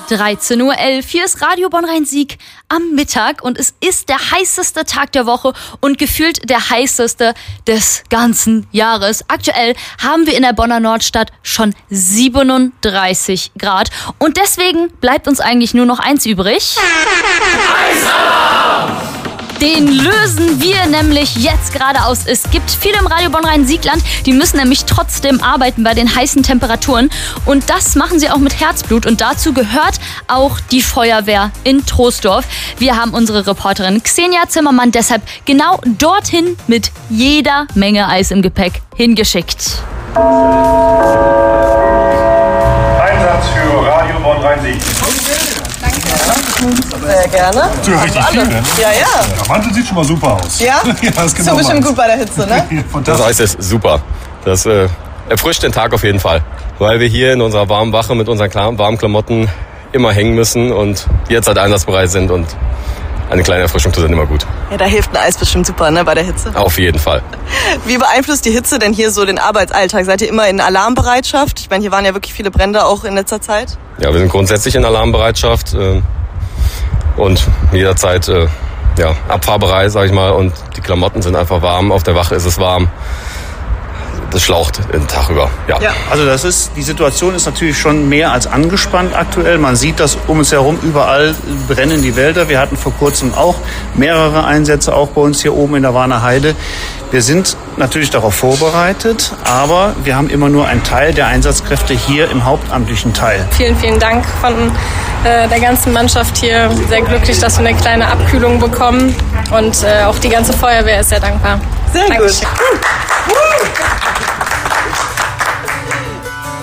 13:11 Uhr. Hier ist Radio Bonn-Rhein-Sieg am Mittag und es ist der heißeste Tag der Woche und gefühlt der heißeste des ganzen Jahres. Aktuell haben wir in der Bonner Nordstadt schon 37 Grad und deswegen bleibt uns eigentlich nur noch eins übrig. Den lösen wir nämlich jetzt gerade aus. Es gibt viele im Radio Bonn-Rhein-Siegland, die müssen nämlich trotzdem arbeiten bei den heißen Temperaturen. Und das machen sie auch mit Herzblut. Und dazu gehört auch die Feuerwehr in Troisdorf. Wir haben unsere Reporterin Xenia Zimmermann deshalb genau dorthin mit jeder Menge Eis im Gepäck hingeschickt. Einsatz für Radio Bonn-Rhein-Sieg. Sehr gerne. Ja, richtig viel, ne? Ja, ja. Der Mantel sieht schon mal super aus. Ja? Ja, das ist Ist genau so bestimmt meins. gut bei der Hitze, ne? Das Eis ist super. Das erfrischt den Tag auf jeden Fall. Weil wir hier in unserer warmen Wache mit unseren warmen Klamotten immer hängen müssen und jetzt halt einsatzbereit sind und eine kleine Erfrischung tut dann immer gut. Ja, da hilft ein Eis bestimmt super, ne, bei der Hitze. Auf jeden Fall. Wie beeinflusst die Hitze denn hier so den Arbeitsalltag? Seid ihr immer in Alarmbereitschaft? Ich meine, hier waren ja wirklich viele Brände auch in letzter Zeit. Ja, wir sind grundsätzlich in Alarmbereitschaft und jederzeit abfahrbereit, sag ich mal. Und die Klamotten sind einfach warm. Auf der Wache ist es warm. Das schlaucht den Tag über. Ja. Also die Situation ist natürlich schon mehr als angespannt aktuell. Man sieht das um uns herum, überall brennen die Wälder. Wir hatten vor kurzem auch mehrere Einsätze, auch bei uns hier oben in der Warner Heide. Wir sind natürlich darauf vorbereitet, aber wir haben immer nur einen Teil der Einsatzkräfte hier im hauptamtlichen Teil. Vielen, vielen Dank von der ganzen Mannschaft hier. Sehr glücklich, dass wir eine kleine Abkühlung bekommen und auch die ganze Feuerwehr ist sehr dankbar. Sehr Dankeschön. gut.